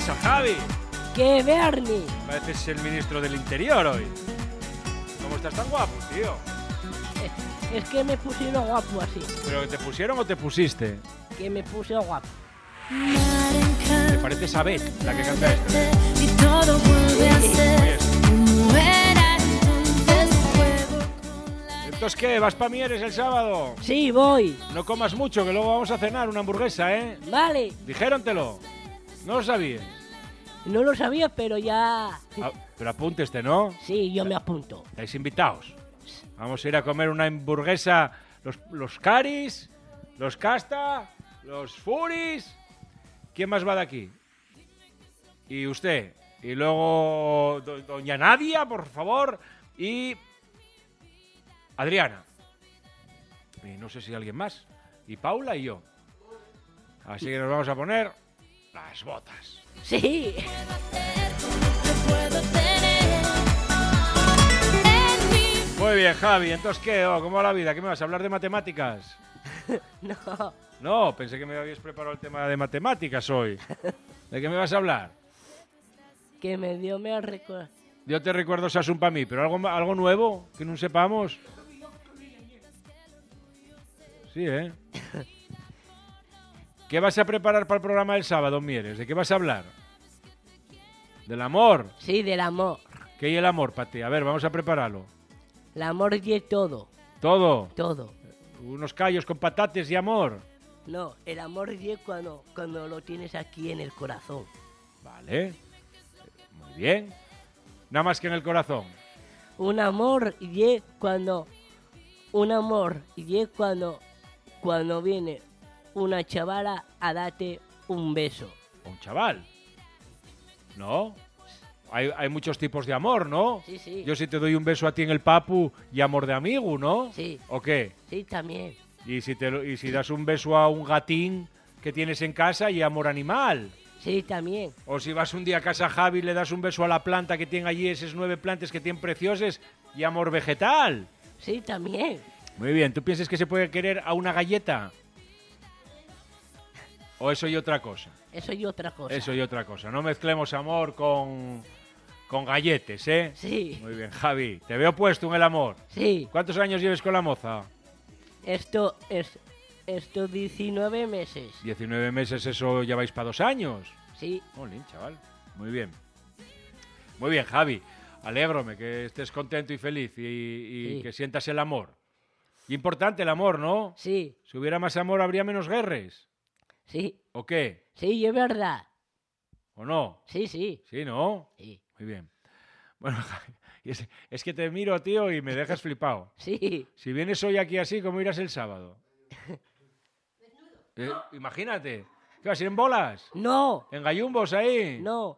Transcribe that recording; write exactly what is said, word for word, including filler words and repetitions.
pasa, Javi? ¿Qué, Bernie? Pareces el ministro del Interior hoy. ¿Cómo estás tan guapo, tío? Es, es que me pusieron guapo así. ¿Pero que te pusieron o te pusiste? Que me puse guapo. ¿Te pareces a Beth, la que canta esto? Y todo vuelve a ser como era entonces. Juego con la... ¿Entonces qué? ¿Vas pa' Mieres el sábado? Sí, voy. No comas mucho, que luego vamos a cenar una hamburguesa, ¿eh? Vale. Dijérontelo. No lo sabías. No lo sabía, pero ya... Ah, pero apúnteste, ¿no? Sí, yo me apunto. Estáis invitados. Vamos a ir a comer una hamburguesa. Los, los Caris, los Casta, los Furis. ¿Quién más va de aquí? Y usted. Y luego do, doña Nadia, por favor. Y Adriana. Y no sé si alguien más. Y Paula y yo. Así que nos vamos a poner las botas. Sí. puedo tener en mi... Muy bien, Javi. Entonces, ¿qué? Oh, ¿cómo va la vida? ¿Qué me vas a hablar de matemáticas? No. No, pensé que me habías preparado el tema de matemáticas hoy. ¿De qué me vas a hablar? Que me dio me recuerdo. Yo te recuerdo Sasun para mí, pero algo, algo nuevo que no sepamos. Sí, ¿eh? ¿Qué vas a preparar para el programa del sábado, Mieres? ¿De qué vas a hablar? ¿Del amor? Sí, del amor. ¿Qué hay el amor para ti? A ver, vamos a prepararlo. El amor y todo. ¿Todo? Todo. Unos callos con patates y amor. No, el amor y cuando, cuando lo tienes aquí en el corazón. Vale. Muy bien. Nada más que en el corazón. Un amor y cuando... Un amor y cuando... Cuando viene una chavala a darte un beso. Un chaval. ¿No? Hay, hay muchos tipos de amor, ¿no? Sí, sí. Yo si te doy un beso a ti en el papu y amor de amigo, ¿no? Sí. ¿O qué? Sí, también. Y si, te, lo- y si das un beso a un gatín que tienes en casa y amor animal. Sí, también. O si vas un día a casa a Javi y le das un beso a la planta que tiene allí, esas nueve plantas que tienen preciosas, y amor vegetal. Sí, también. Muy bien, ¿tú piensas que se puede querer a una galleta? ¿O eso y otra cosa? Eso y otra cosa. Eso y otra cosa. No mezclemos amor con, con galletes, ¿eh? Sí, Muy bien, Javi. Te veo puesto en el amor. sí. ¿Cuántos años lleves con la moza? Esto es... Esto diecinueve meses. diecinueve meses, eso ya vais para dos años. Sí, Jolín, chaval. Muy bien. Muy bien, Javi. Alégrome que estés contento y feliz y, y Sí. que sientas el amor. Importante el amor, ¿no? sí, Si hubiera más amor, habría menos guerras. sí. ¿O qué? Sí, es verdad. ¿O no? Sí, sí. Sí, ¿no? Sí, Muy bien. Bueno, Javi, es, es que te miro, tío, y me dejas flipado. sí. Si vienes hoy aquí así, ¿cómo irás el sábado? Eh, imagínate. ¿Qué vas a ir en bolas? No, ¿En gallumbos ahí? no.